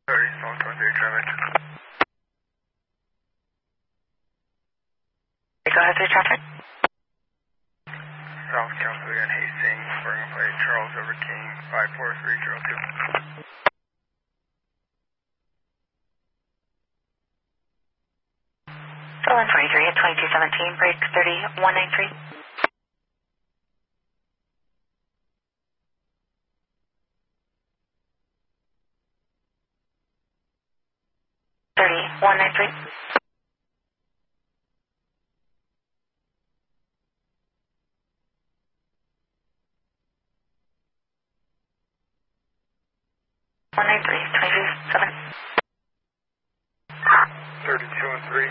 30, Zone 23 traffic. Go ahead, through traffic. South Council and Hastings, Bergen Plate, Charles over King, 54302. Line 23 at 2217, break 3193. 3193. One nine three 22-7. 32 and 3.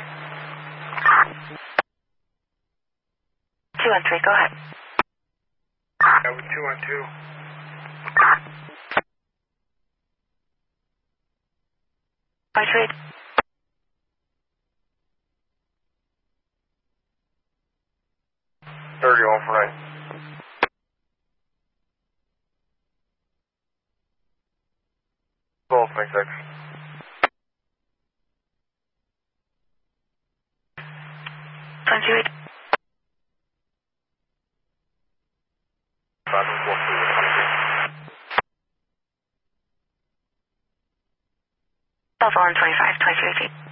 2 and 3, go ahead. Yeah, with 2 and 2. White read. Off right. Both make 6. 28. 5 and 4. South Line 25, 23 feet.